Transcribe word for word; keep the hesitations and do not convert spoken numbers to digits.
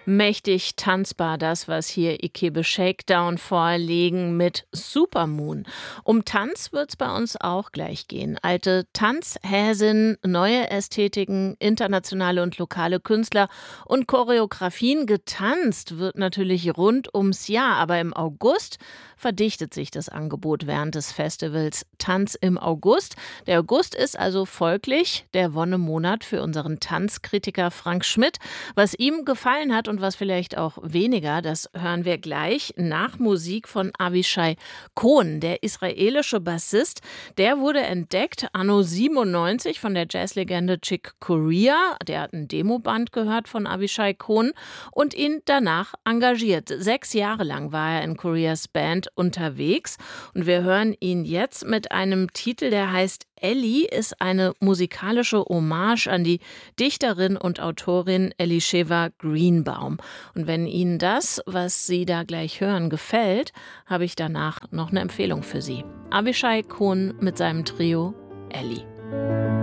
Mächtig tanzbar, das, was hier Ikebe Shakedown vorlegen mit Supermoon. Um Tanz wird's bei uns auch gleich gehen. Alte Tanzhäsinnen, neue Ästhetiken, internationale und lokale Künstler und Choreografien. Getanzt wird natürlich rund ums Jahr, aber im August verdichtet sich das Angebot während des Festivals Tanz im August. Der August ist also folglich der Wonnemonat für unseren Tanzkritiker Frank Schmidt. Was ihm gefallen hat und was vielleicht auch weniger, das hören wir gleich nach Musik von Avishai Cohen. Der israelische Bassist, der wurde entdeckt anno siebenundneunzig von der Jazzlegende Chick Corea. Der hat ein Demoband gehört von Avishai Cohen und ihn danach engagiert. Sechs Jahre lang war er in Coreas Band unterwegs und wir hören ihn jetzt mit einem Titel, der heißt Ellie, ist eine musikalische Hommage an die Dichterin und Autorin Elisheva Greenbaum. Und wenn Ihnen das, was Sie da gleich hören, gefällt, habe ich danach noch eine Empfehlung für Sie. Avishai Cohen mit seinem Trio Ellie.